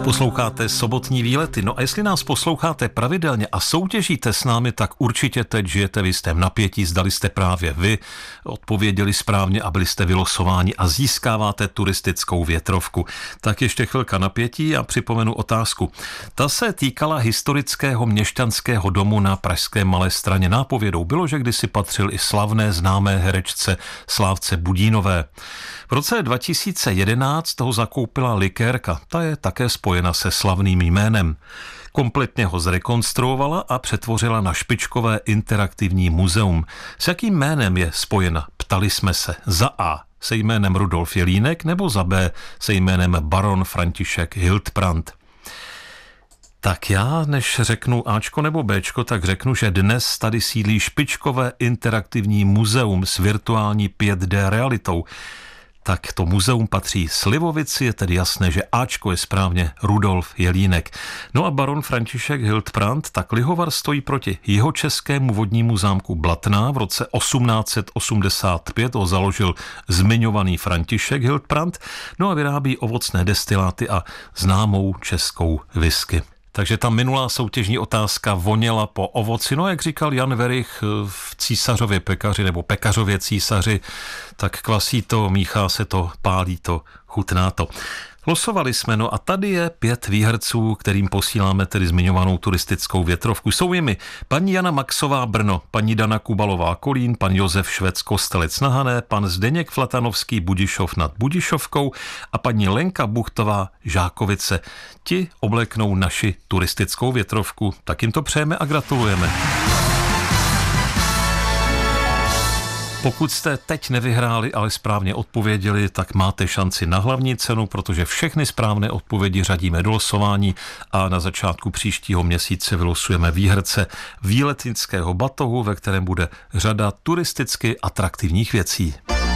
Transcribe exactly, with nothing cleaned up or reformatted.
Posloucháte sobotní výlety. No a jestli nás posloucháte pravidelně a soutěžíte s námi, tak určitě teď žijete v jistém napětí, zdali jste právě vy odpověděli správně a byli jste vylosováni a získáváte turistickou větrovku. Tak ještě chvilka napětí a připomenu otázku. Ta se týkala historického měšťanského domu na pražské Malé Straně. Nápovědou bylo, že kdysi patřil i slavné známé herečce Slávce Budínové. V roce dva tisíce jedenáct toho zakoupila likérka. Ta je také spojena se slavným jménem. Kompletně ho zrekonstruovala a přetvořila na špičkové interaktivní muzeum. S jakým jménem je spojena? Ptali jsme se. Za A se jménem Rudolf Jelínek nebo za B se jménem baron František Hildbrand. Tak já, než řeknu Ačko nebo Bčko, tak řeknu, že dnes tady sídlí špičkové interaktivní muzeum s virtuální pět dé realitou. Tak to muzeum patří Slivovici, je tedy jasné, že Ačko je správně Rudolf Jelínek. No a baron František Hildbrand, tak Lihovar stojí proti jihočeskému vodnímu zámku Blatná. V roce osmnáct set osmdesát pět ho založil zmiňovaný František Hildbrand, no a vyrábí ovocné destiláty a známou českou whisky. Takže ta minulá soutěžní otázka voněla po ovoci. No, jak říkal Jan Werich v Císařově pekaři nebo Pekařově císaři, tak kvasí to, míchá se to, pálí to, chutná to. Losovali jsme, no a tady je pět výherců, kterým posíláme tedy zmiňovanou turistickou větrovku. Jsou jimi paní Jana Maxová Brno, paní Dana Kubalová Kolín, pan Josef Švec Kostelec na Hané, pan Zdeněk Flatanovský Budišov nad Budišovkou a paní Lenka Buchtová Žákovice. Ti obleknou naši turistickou větrovku, tak jim to přejeme a gratulujeme. Pokud jste teď nevyhráli, ale správně odpověděli, tak máte šanci na hlavní cenu, protože všechny správné odpovědi řadíme do losování a na začátku příštího měsíce vylosujeme výherce výletnického batohu, ve kterém bude řada turisticky atraktivních věcí.